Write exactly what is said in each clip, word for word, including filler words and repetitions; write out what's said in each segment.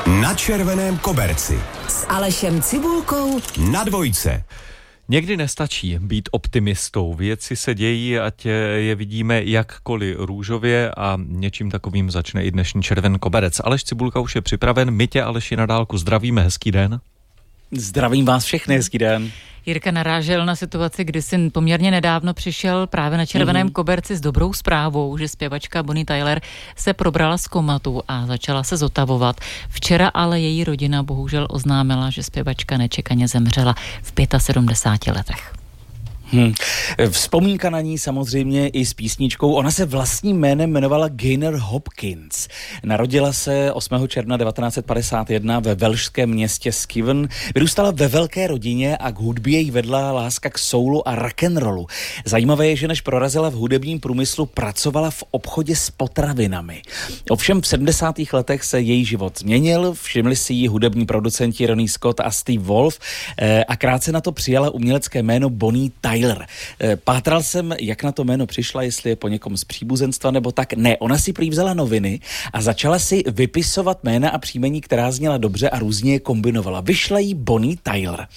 Na červeném koberci s Alešem Cibulkou na dvojce. Někdy nestačí být optimistou. Věci se dějí, ať je vidíme jakkoliv růžově, a něčím takovým začne i dnešní červený koberec. Aleš Cibulka už je připraven, my tě, Aleši, na dálku zdravíme, hezký den. Zdravím vás všechny, hezký den. Jirka narážel na situaci, kdy si poměrně nedávno přišel právě na červeném mm-hmm. koberci s dobrou zprávou, že zpěvačka Bonnie Tyler se probrala z komatu a začala se zotavovat. Včera ale její rodina bohužel oznámila, že zpěvačka nečekaně zemřela v sedmdesáti pěti letech. Hmm. Vzpomínka na ní samozřejmě i s písničkou. Ona se vlastním jménem jmenovala Gaynor Hopkins. Narodila se osmého června devatenáct set padesát jedna ve velšském městě Skiven. Vyrůstala ve velké rodině a k hudbě jí vedla láska k soulu a rock'n'rollu. Zajímavé je, že než prorazila v hudebním průmyslu, pracovala v obchodě s potravinami. Ovšem v sedmdesátých letech se její život změnil, všimli si jí hudební producenti Ronnie Scott a Steve Wolf a krátce na to přijala umělecké jméno Bonnie Tyler. Pátral jsem, jak na to jméno přišla, jestli je po někom z příbuzenstva nebo tak. Ne, ona si prý vzala noviny a začala si vypisovat jména a příjmení, která zněla dobře, a různě je kombinovala. Vyšla jí Bonnie Tyler.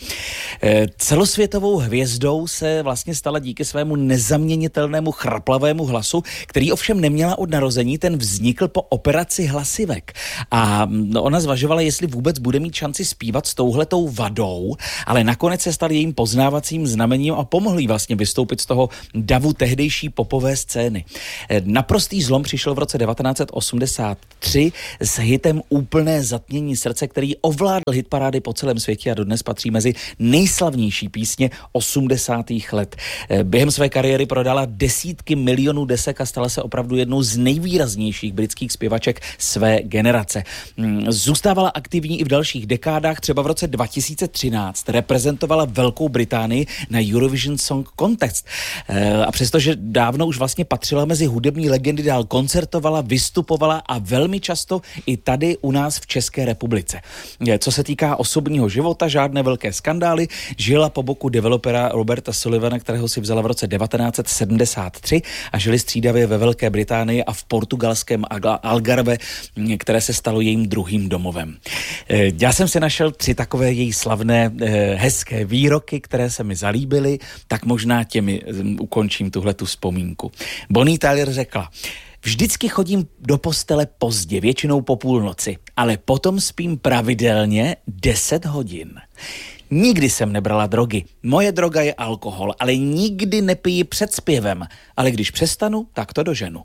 Celosvětovou hvězdou se vlastně stala díky svému nezaměnitelnému chraplavému hlasu, který ovšem neměla od narození, ten vznikl po operaci hlasivek. A ona zvažovala, jestli vůbec bude mít šanci zpívat s touhletou vadou, ale nakonec se stal jejím poznávacím znamením a pomohl jí vlastně vystoupit z toho davu tehdejší popové scény. Naprostý zlom přišel v roce devatenáct set osmdesát tři s hitem Úplné zatmění srdce, který ovládl hitparády po celém světě a dodnes patří mezi nejslavnější písně osmdesátých let. Během své kariéry prodala desítky milionů desek a stala se opravdu jednou z nejvýraznějších britských zpěvaček své generace. Zůstávala aktivní i v dalších dekádách, třeba v roce dva tisíce třináct reprezentovala Velkou Británii na Eurovision Song Contest. A přestože dávno už vlastně patřila mezi hudební legendy, dál koncertovala, vystupovala a velmi často i tady u nás v České republice. Co se týká osobního života, žádné velké skandály, žila po boku developera Roberta Sullivana, kterého si vzala v roce devatenáct set sedmdesát tři, a žili střídavě ve Velké Británii a v portugalském Algarve, které se stalo jejím druhým domovem. Já jsem si našel tři takové její slavné hezké výroky, které se mi zalíbily, tak možná těmi ukončím tuhletu vzpomínku. Bonnie Tyler řekla: vždycky chodím do postele pozdě, většinou po půlnoci, ale potom spím pravidelně deset hodin. Nikdy jsem nebrala drogy. Moje droga je alkohol, ale nikdy nepiji před zpěvem. Ale když přestanu, tak to doženu.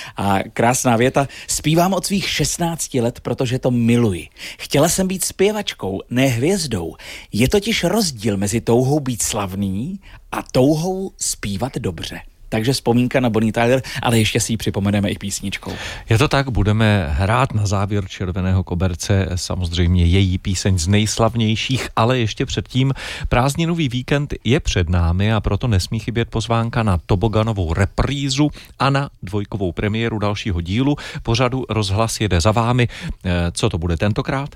A krásná věta: zpívám od svých šestnácti let, protože to miluji. Chtěla jsem být zpěvačkou, ne hvězdou. Je totiž rozdíl mezi touhou být slavný a touhou zpívat dobře. Takže vzpomínka na Bonnie Tyler, ale ještě si ji připomeneme i písničkou. Je to tak, budeme hrát na závěr červeného koberce samozřejmě její píseň z nejslavnějších, ale ještě předtím prázdninový víkend je před námi a proto nesmí chybět pozvánka na toboganovou reprízu a na dvojkovou premiéru dalšího dílu pořadu Rozhlas jede za vámi. Co to bude tentokrát?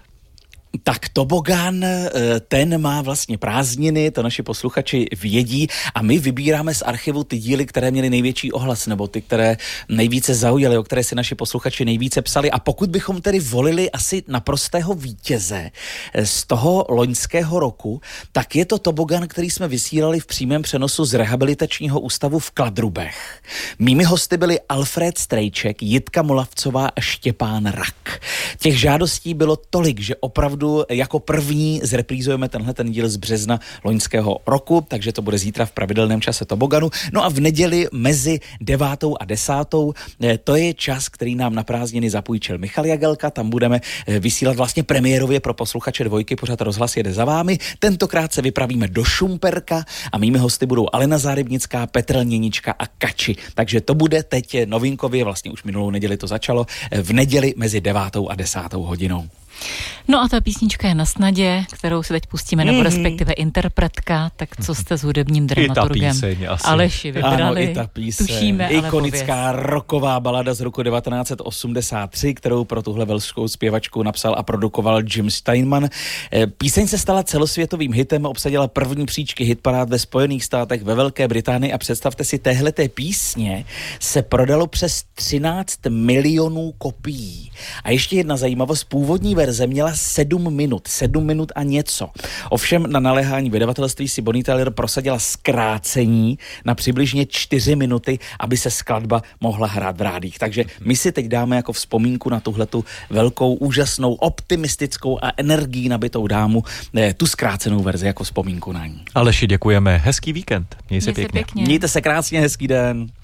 Tak tobogán, ten má vlastně prázdniny, to naši posluchači vědí, a my vybíráme z archivu ty díly, které měly největší ohlas, nebo ty, které nejvíce zaujaly, o které si naši posluchači nejvíce psali. A pokud bychom tedy volili asi naprostého vítěze z toho loňského roku, tak je to tobogán, který jsme vysílali v přímém přenosu z rehabilitačního ústavu v Kladrubech. Mými hosty byli Alfred Strejček, Jitka Molavcová a Štěpán Rak. Těch žádostí bylo tolik, že opravdu jako první zreprízujeme tenhle ten díl z března loňského roku, takže to bude zítra v pravidelném čase toboganu. No a v neděli mezi devátou a desátou, to je čas, který nám na prázdniny zapůjčil Michal Jagelka, tam budeme vysílat vlastně premiérově pro posluchače dvojky pořad Rozhlas jede za vámi. Tentokrát se vypravíme do Šumperka a mými hosty budou Alena Zárybnická, Petr Lněnička a Kači. Takže to bude teď novinkově, vlastně už minulou neděli to začalo, v neděli mezi devátou a desátou hodinou. No a ta písnička je na snadě, kterou si teď pustíme, nebo respektive interpretka, tak co jste s hudebním dramaturgem Aleši vybrali? Ano, i ta píseň. Tušíme, ikonická rocková balada z roku devatenáct set osmdesát tři, kterou pro tuhle velšskou zpěvačku napsal a produkoval Jim Steinman. Píseň se stala celosvětovým hitem, obsadila první příčky hitparád ve Spojených státech, ve Velké Británii a představte si, téhleté písně se prodalo přes třináct milionů kopií. A ještě jedna zajímavost, původní verze měla měla sedm minut, sedm minut a něco. Ovšem na naléhání vydavatelství si Bonnie Tyler prosadila zkrácení na přibližně čtyři minuty, aby se skladba mohla hrát v rádích. Takže my si teď dáme jako vzpomínku na tuhletu velkou, úžasnou, optimistickou a energií nabitou dámu tu zkrácenou verzi jako vzpomínku na ní. Aleši, děkujeme. Hezký víkend. Měj se Měj se pěkně. pěkně. Mějte se krásně, hezký den.